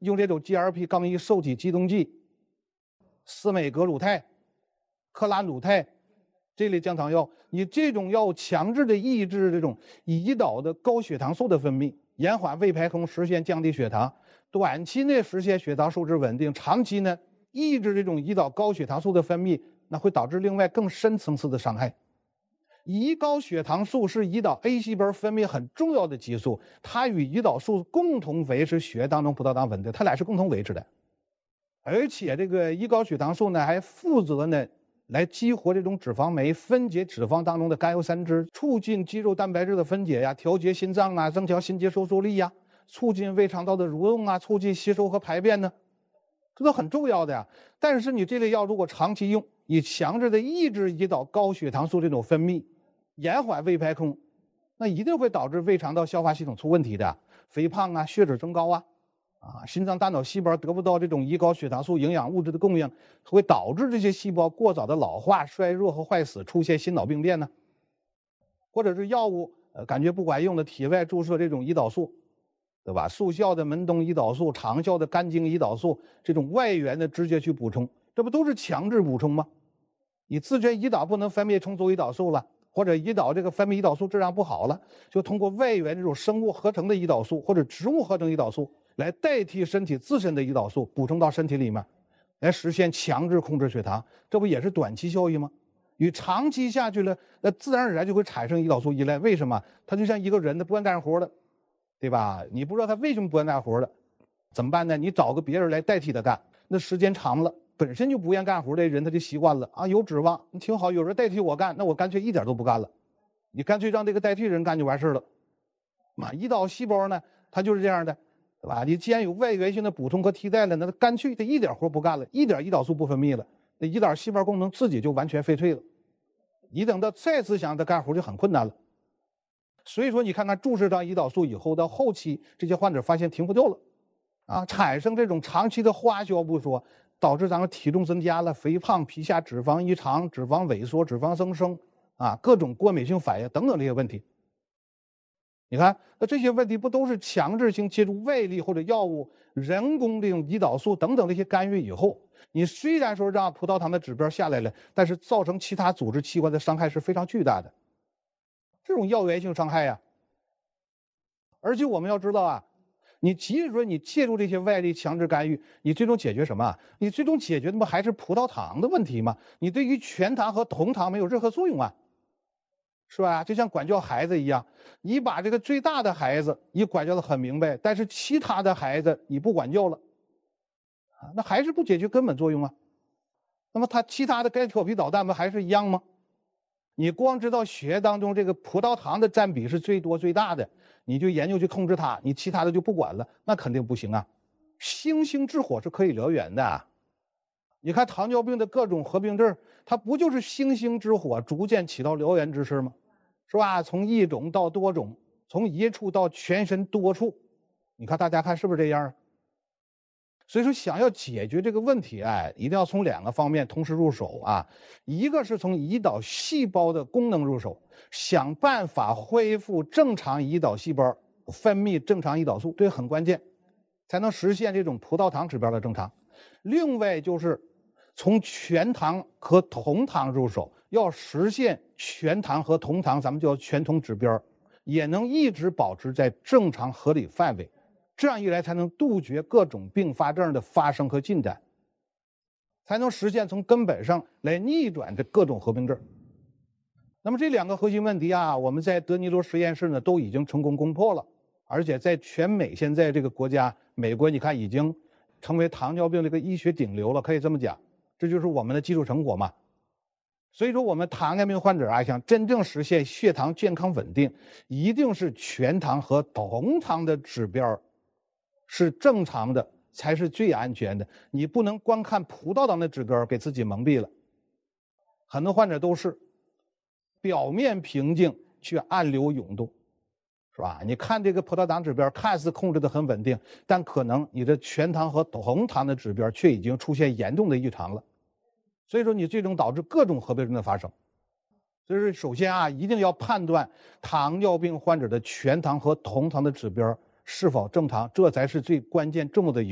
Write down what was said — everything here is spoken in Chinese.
用这种 GLP-1 受体激动剂、司美格鲁肽、克拉鲁肽这类降糖药，你这种药强制的抑制这种胰岛的高血糖素的分泌，延缓胃排空，实现降低血糖。短期内实现血糖数值稳定，长期呢抑制这种胰岛高血糖素的分泌，那会导致另外更深层次的伤害。胰高血糖素是胰岛 A 细胞分泌很重要的激素，它与胰岛素共同维持血液当中葡萄糖稳定，它俩是共同维持的。而且这个胰高血糖素呢，还负责呢来激活这种脂肪酶，分解脂肪当中的甘油三酯，促进肌肉蛋白质的分解呀，调节心脏啊，增强心结收缩力呀，促进胃肠道的蠕动啊，促进吸收和排便呢，这都很重要的呀。但是你这类药如果长期用，你强制的抑制胰岛高血糖素这种分泌，延缓胃排空，那一定会导致胃肠道消化系统出问题的，肥胖啊，血脂增高啊，心脏大脑细胞得不到这种胰高血糖素营养物质的供应，会导致这些细胞过早的老化、衰弱和坏死，出现心脑病变呢。或者是药物感觉不管用的，体外注射这种胰岛素，对吧？速效的门冬胰岛素、长效的肝精胰岛素，这种外源的直接去补充，这不都是强制补充吗？你自觉胰岛不能分泌充足胰岛素了，或者胰岛这个分泌胰岛素质量不好了，就通过外源这种生物合成的胰岛素或者植物合成胰岛素来代替身体自身的胰岛素，补充到身体里面，来实现强制控制血糖，这不也是短期效益吗？你长期下去了，那自然而然就会产生胰岛素依赖。为什么？他就像一个人，他不愿干活了，对吧？你不知道他为什么不愿干活了，怎么办呢？你找个别人来代替他干，那时间长了，本身就不愿干活的人他就习惯了啊，有指望，你挺好，有人代替我干，那我干脆一点都不干了，你干脆让这个代替人干就完事了。胰岛细胞呢，它就是这样的，对吧？你既然有外源性的补充和替代了，那它干脆它一点活不干了，一点胰岛素不分泌了，那胰岛细胞功能自己就完全废退了。你等到再次想它干活就很困难了。所以说你看看注射上胰岛素以后，到后期这些患者发现停不掉了，产生这种长期的花销不说，导致咱们体重增加了，肥胖、皮下脂肪异常、脂肪萎缩、脂肪增生各种过敏性反应等等这些问题。你看，那这些问题不都是强制性借助外力或者药物、人工的胰岛素等等这些干预以后，你虽然说让葡萄糖的指标下来了，但是造成其他组织器官的伤害是非常巨大的，这种药源性伤害呀。而且我们要知道你即使说你借助这些外力强制干预，你最终解决什么？你最终解决的不还是葡萄糖的问题吗？你对于全糖和同糖没有任何作用是吧？就像管教孩子一样，你把这个最大的孩子你管教得很明白，但是其他的孩子你不管教了，那还是不解决根本作用那么他其他的该调皮捣蛋不还是一样吗？你光知道血液当中这个葡萄糖的占比是最多最大的，你就研究去控制它，你其他的就不管了，那肯定不行星星之火是可以燎原的。你看糖尿病的各种合并症，它不就是星星之火逐渐起到燎原之势吗？是吧？从一种到多种，从一处到全身多处，你看大家看是不是这样？所以说想要解决这个问题一定要从两个方面同时入手一个是从胰岛细胞的功能入手，想办法恢复正常胰岛细胞分泌正常胰岛素，这很关键，才能实现这种葡萄糖指标的正常。另外就是从全糖和同糖入手，要实现全糖和同糖，咱们叫全酮指标，也能一直保持在正常合理范围，这样一来才能杜绝各种并发症的发生和进展，才能实现从根本上来逆转这各种合并症。那么这两个核心问题我们在德尼罗实验室呢都已经成功攻破了，而且在全美现在这个国家，美国你看已经成为糖尿病这个医学顶流了，可以这么讲，这就是我们的技术成果嘛。所以说我们糖尿病患者想真正实现血糖健康稳定，一定是全糖和同糖的指标是正常的，才是最安全的。你不能光看葡萄糖的指标给自己蒙蔽了。很多患者都是表面平静却暗流涌动，是吧？你看这个葡萄糖指标看似控制得很稳定，但可能你的全糖和同糖的指标却已经出现严重的异常了。所以说你最终导致各种合并症的发生。所以说首先一定要判断糖尿病患者的全糖和同糖的指标是否正常，这才是最关键重要的一步。